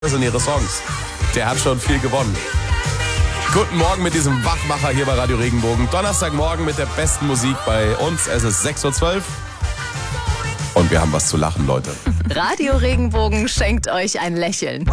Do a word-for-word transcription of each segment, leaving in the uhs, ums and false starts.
sind ihre Songs. Der hat schon viel gewonnen. Guten Morgen mit diesem Wachmacher hier bei Radio Regenbogen. Donnerstagmorgen mit der besten Musik bei uns. Es ist sechs Uhr zwölf und wir haben was zu lachen, Leute. Radio Regenbogen schenkt euch ein Lächeln.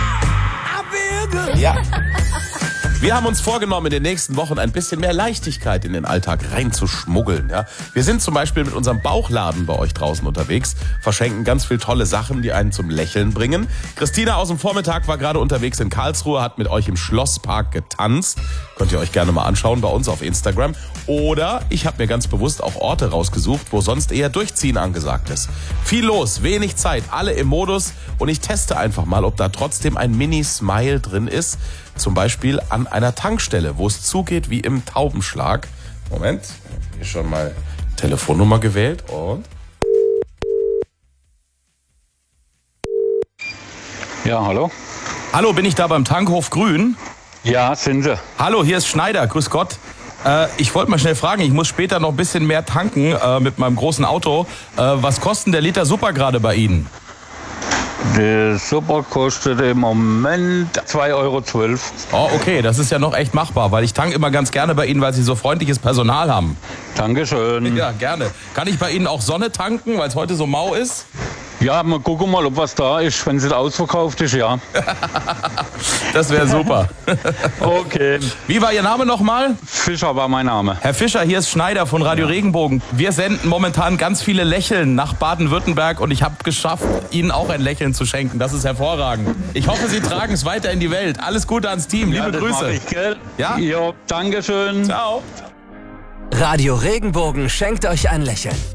Ja. Wir haben uns vorgenommen, in den nächsten Wochen ein bisschen mehr Leichtigkeit in den Alltag reinzuschmuggeln. Ja? Wir sind zum Beispiel mit unserem Bauchladen bei euch draußen unterwegs, verschenken ganz viel tolle Sachen, die einen zum Lächeln bringen. Christina aus dem Vormittag war gerade unterwegs in Karlsruhe, hat mit euch im Schlosspark getanzt. Könnt ihr euch gerne mal anschauen bei uns auf Instagram. Oder ich habe mir ganz bewusst auch Orte rausgesucht, wo sonst eher Durchziehen angesagt ist. Viel los, wenig Zeit, alle im Modus und ich teste einfach mal, ob da trotzdem ein Mini-Smile drin ist. Zum Beispiel an einer Tankstelle, wo es zugeht wie im Taubenschlag. Moment, hier schon mal Telefonnummer gewählt und... Ja, hallo? Hallo, bin ich da beim Tankhof Grün? Ja, sind Sie. Hallo, hier ist Schneider, grüß Gott. Äh, ich wollte mal schnell fragen, ich muss später noch ein bisschen mehr tanken äh, mit meinem großen Auto. Äh, was kostet der Liter Super gerade bei Ihnen? Der Super kostet im Moment zwei Euro zwölf. Oh, okay, das ist ja noch echt machbar, weil ich tanke immer ganz gerne bei Ihnen, weil Sie so freundliches Personal haben. Dankeschön. Ja, gerne. Kann ich bei Ihnen auch Sonne tanken, weil es heute so mau ist? Ja, mal gucken mal, ob was da ist. Wenn es ausverkauft ist, ja. Das wäre super. Okay. Wie war Ihr Name nochmal? Fischer war mein Name. Herr Fischer, hier ist Schneider von Radio Regenbogen. Wir senden momentan ganz viele Lächeln nach Baden-Württemberg und ich habe geschafft, Ihnen auch ein Lächeln zu schenken. Das ist hervorragend. Ich hoffe, Sie tragen es weiter in die Welt. Alles Gute ans Team. Liebe ja, das Grüße. mach ich, gell? Ja? Jo, Dankeschön. Ciao. Radio Regenbogen schenkt euch ein Lächeln.